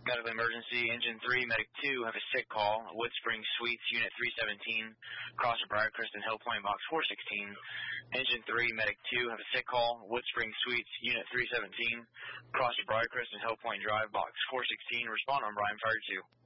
Medical emergency, Engine 3, Medic 2, have a sick call. Wood Springs Suites, Unit 317, cross at Briarcrest and Hill Point, Box 416. Engine 3, Medic 2, have a sick call. Wood Springs Suites, Unit 317, cross at Briarcrest and Hill Point Drive, Box 416. Respond on Brian Fire 2.